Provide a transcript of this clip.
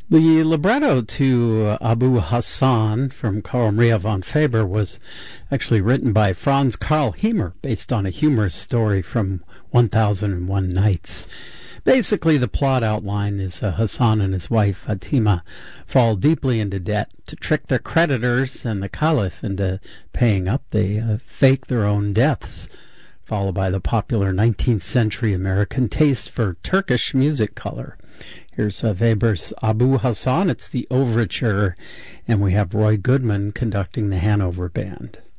The libretto to Abu Hassan from Carl Maria von Faber was actually written by Franz Karl Hiemer, based on a humorous story from 1001 Nights. Basically, the plot outline is Hassan and his wife Fatima fall deeply into debt. To trick their creditors and the Caliph into paying up, they fake their own deaths, followed by the popular 19th century American taste for Turkish music color. Here's Weber's Abu Hassan. It's the overture, and we have Roy Goodman conducting the Hanover Band.